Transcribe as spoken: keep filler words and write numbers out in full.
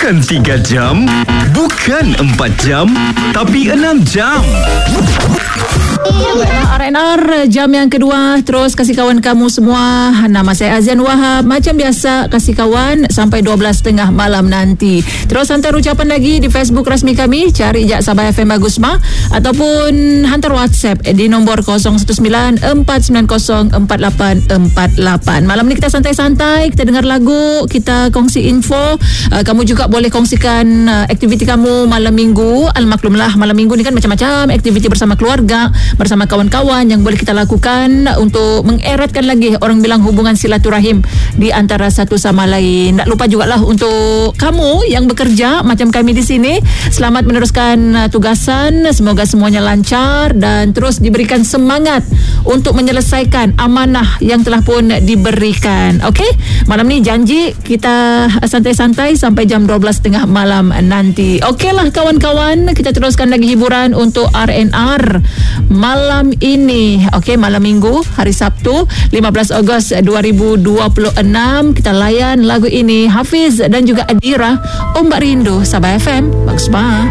Bukan tiga jam, bukan empat jam, tapi enam jam. R and R jam yang kedua. Terus kasih kawan kamu semua. Nama saya Azian Wahab. Macam biasa, kasih kawan sampai dua belas tiga puluh malam nanti. Terus hantar ucapan lagi di Facebook rasmi kami, cari je Sabah F M Bagusma, ataupun hantar WhatsApp di nombor kosong satu sembilan empat sembilan kosong empat lapan empat lapan. Malam ni kita santai-santai, kita dengar lagu, kita kongsi info. uh, Kamu juga boleh kongsikan uh, aktiviti kamu malam minggu. Almaklumlah, malam minggu ni kan macam-macam aktiviti bersama keluarga, bersama kawan-kawan yang boleh kita lakukan untuk mengeratkan lagi, orang bilang, hubungan silaturahim di antara satu sama lain. Tak lupa jugalah untuk kamu yang bekerja macam kami di sini, selamat meneruskan uh, tugasan. Semoga semuanya lancar dan terus diberikan semangat untuk menyelesaikan amanah yang telah pun diberikan. Okey, malam ni janji kita santai-santai sampai jam dua belas tiga puluh malam nanti. Okeylah kawan-kawan, kita teruskan lagi hiburan untuk R and R malam ini. Okey, malam minggu, hari Sabtu lima belas Ogos dua ribu dua puluh enam. Kita layan lagu ini, Hafiz dan juga Adira, Ombak Rindu, Sabah F M Bagusma.